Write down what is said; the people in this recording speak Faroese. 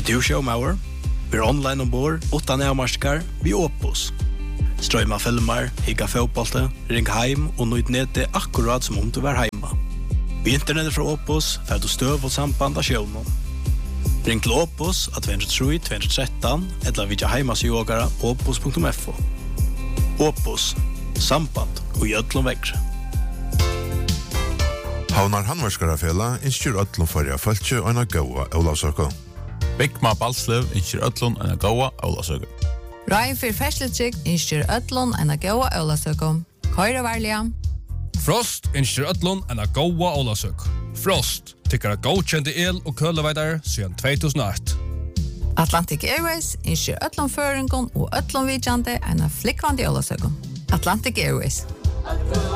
du showmauer? Vi online ombord, utan avmarskar, vi Opus. Strøyma filmer, higga fotbollte, ring heim og nøyd nete akkurat som om du var heima. Vi internettet fra Opus, får du støv og samband av sjøvnen. Ring til Opus at 203-213, eller vidja heimasjågara opus.fo. Opus, samband og gjødlom vekkre. Havnar Handverkskarafela innskjur öllum fyrir fölkju og en gåa Ólavsøku. Bygma Balslev innskjur öllum en gåa Ólavsøku. Rai for Fersletrygg innskjur öllum en gåa Ólavsøku. Køyre varliga. Frost innskjur öllum en gåa Ólavsøku. Frost tykkar godkjente el- og køleveidar siden 2008. Atlantic Airways innskjur öllum føringon og öllum vidjande en flikkvandi Ólavsøku. Atlantic Airways.